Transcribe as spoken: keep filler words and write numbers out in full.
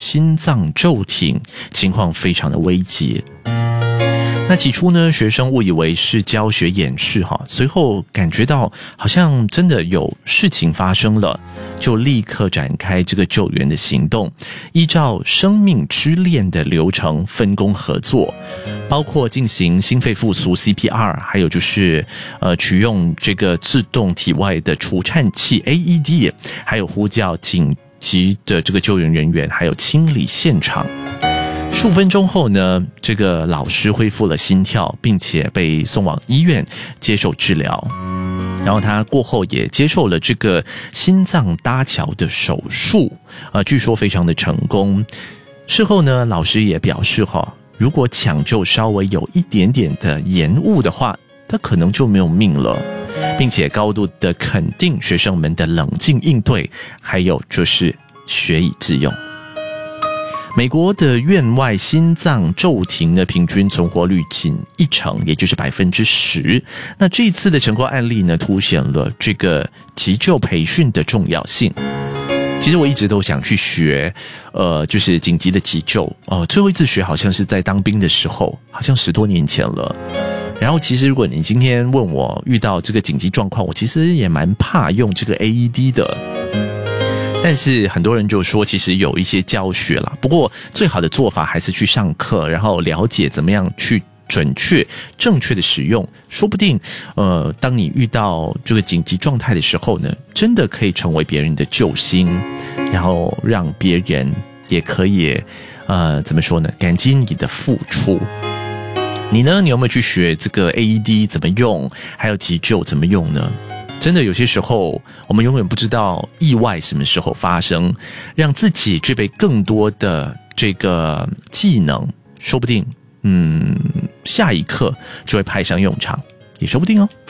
心脏骤停，情况非常的危急。那起初呢，学生误以为是教学演示哈，随后感觉到好像真的有事情发生了，就立刻展开这个救援的行动，依照生命之链的流程分工合作，包括进行心肺复苏 C P R， 还有就是呃取用这个自动体外的除颤器 A E D， 还有呼叫紧急的这个救援人员，还有清理现场。数分钟后呢，这个老师恢复了心跳，并且被送往医院接受治疗。然后他过后也接受了这个心脏搭桥的手术，呃，据说非常的成功。事后呢，老师也表示哈，如果抢救稍微有一点点的延误的话，他可能就没有命了，并且高度的肯定学生们的冷静应对，还有就是学以致用。美国的院外心脏骤停的平均存活率仅一成，也就是百分之十。那这一次的成功案例呢，凸显了这个急救培训的重要性。其实我一直都想去学，呃，就是紧急的急救。哦、呃，最后一次学好像是在当兵的时候，好像十多年前了。然后其实如果你今天问我遇到这个紧急状况，我其实也蛮怕用这个 A E D 的。但是很多人就说其实有一些教学啦，不过最好的做法还是去上课，然后了解怎么样去准确正确的使用，说不定呃，当你遇到这个紧急状态的时候呢，真的可以成为别人的救星，然后让别人也可以呃，怎么说呢，感激你的付出。你呢，你有没有去学这个 A E D 怎么用，还有急救怎么用呢？真的有些时候我们永远不知道意外什么时候发生，让自己具备更多的这个技能，说不定嗯，下一刻就会派上用场，也说不定哦。